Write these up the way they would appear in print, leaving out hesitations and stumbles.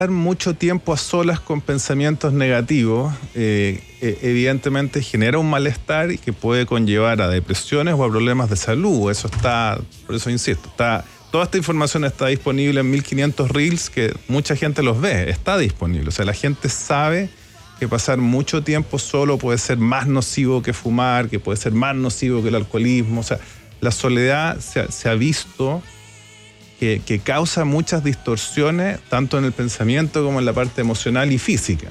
mucho tiempo a solas con pensamientos negativos, evidentemente genera un malestar y que puede conllevar a depresiones o a problemas de salud. Eso está, por eso insisto, toda esta información está disponible en 1500 Reels, que mucha gente los ve, está disponible. O sea, la gente sabe que pasar mucho tiempo solo puede ser más nocivo que fumar, que puede ser más nocivo que el alcoholismo. O sea, la soledad se ha visto que causa muchas distorsiones, tanto en el pensamiento como en la parte emocional y física.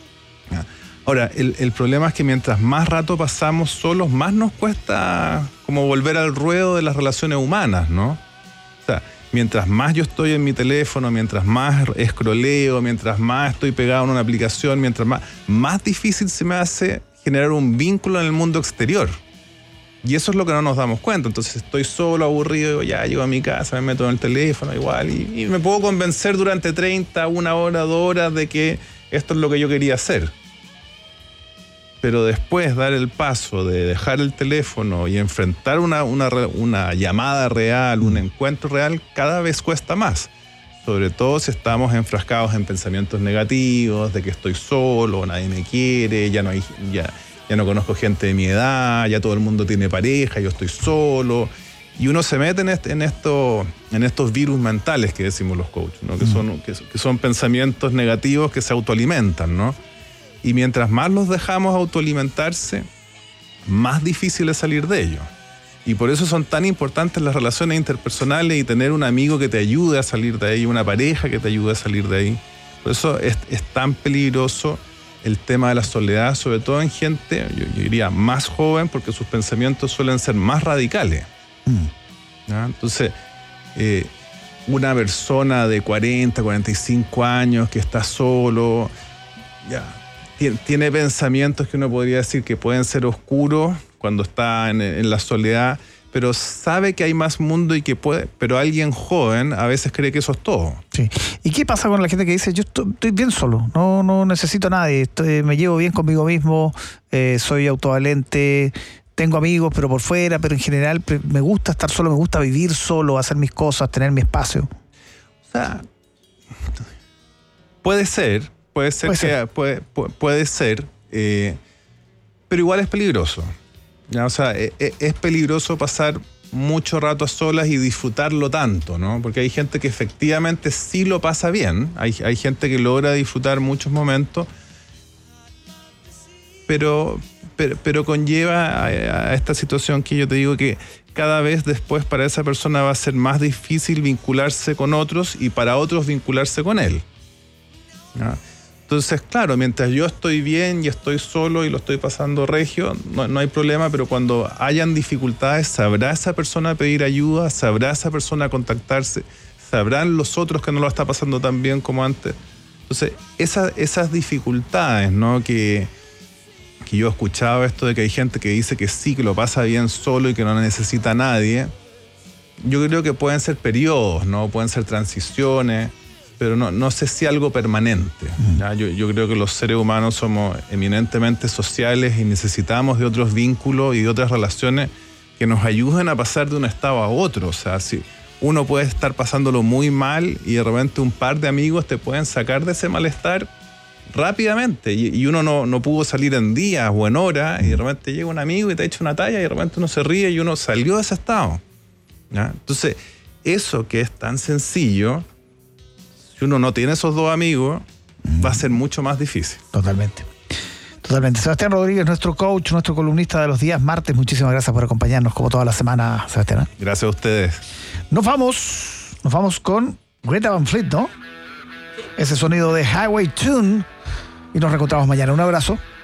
Ahora, el problema es que mientras más rato pasamos solos, más nos cuesta como volver al ruedo de las relaciones humanas, ¿no? O sea, mientras más yo estoy en mi teléfono, mientras más escroleo, mientras más estoy pegado en una aplicación, mientras más difícil se me hace generar un vínculo en el mundo exterior. Y eso es lo que no nos damos cuenta. Entonces estoy solo, aburrido, ya llego a mi casa, me meto en el teléfono igual y me puedo convencer durante 30, 1 hora, 2 horas de que esto es lo que yo quería hacer. Pero después dar el paso de dejar el teléfono y enfrentar una llamada real, un encuentro real, cada vez cuesta más. Sobre todo si estamos enfrascados en pensamientos negativos, de que estoy solo, nadie me quiere, ya no conozco gente de mi edad, ya todo el mundo tiene pareja, yo estoy solo. Y uno se mete en estos virus mentales que decimos los coaches, ¿no? Que son pensamientos negativos que se autoalimentan, ¿no? Y mientras más los dejamos autoalimentarse, más difícil es salir de ellos. Y por eso son tan importantes las relaciones interpersonales y tener un amigo que te ayude a salir de ahí, una pareja que te ayude a salir de ahí. Por eso es tan peligroso el tema de la soledad, sobre todo en gente, yo diría, más joven, porque sus pensamientos suelen ser más radicales. ¿Ya? Entonces, una persona de 40, 45 años que está solo, ya, tiene pensamientos que uno podría decir que pueden ser oscuros cuando está en la soledad, pero sabe que hay más mundo y que puede, pero alguien joven a veces cree que eso es todo. Sí. ¿Y qué pasa con la gente que dice, yo estoy bien solo, no necesito a nadie, me llevo bien conmigo mismo, soy autovalente, tengo amigos, pero por fuera, pero en general me gusta estar solo, me gusta vivir solo, hacer mis cosas, tener mi espacio? O sea, puede ser, pero igual es peligroso. ¿Ya? O sea, es peligroso pasar mucho rato a solas y disfrutarlo tanto, ¿no? Porque hay gente que efectivamente sí lo pasa bien, hay gente que logra disfrutar muchos momentos, pero conlleva a esta situación que yo te digo que cada vez después para esa persona va a ser más difícil vincularse con otros y para otros vincularse con él. ¿Ya? Entonces, claro, mientras yo estoy bien y estoy solo y lo estoy pasando regio, no hay problema, pero cuando hayan dificultades, sabrá esa persona pedir ayuda, sabrá esa persona contactarse, sabrán los otros que no lo está pasando tan bien como antes. Entonces, esas dificultades, ¿no? Que yo he escuchado esto de que hay gente que dice que sí, que lo pasa bien solo y que no necesita a nadie, yo creo que pueden ser periodos, ¿no? Pueden ser transiciones, pero no sé si algo permanente. ¿Ya? Yo creo que los seres humanos somos eminentemente sociales y necesitamos de otros vínculos y de otras relaciones que nos ayuden a pasar de un estado a otro. O sea, si uno puede estar pasándolo muy mal y de repente un par de amigos te pueden sacar de ese malestar rápidamente y uno no pudo salir en días o en horas y de repente llega un amigo y te echa una talla y de repente uno se ríe y uno salió de ese estado. ¿Ya? Entonces, eso que es tan sencillo, si uno no tiene esos dos amigos, va a ser mucho más difícil. Totalmente. Sebastián Rodríguez, nuestro coach, nuestro columnista de los días martes, muchísimas gracias por acompañarnos como toda la semana, Sebastián. Gracias a ustedes. Nos vamos con Greta Van Fleet, ¿no? Ese sonido de Highway Tune y nos reencontramos mañana. Un abrazo.